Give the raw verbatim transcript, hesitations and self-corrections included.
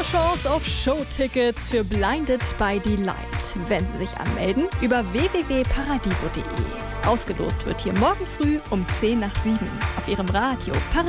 Chance auf Showtickets für Blinded by Delight, wenn Sie sich anmelden über w w w punkt paradiso punkt de. Ausgelost wird hier morgen früh um zehn nach sieben auf Ihrem Radio Paradiso.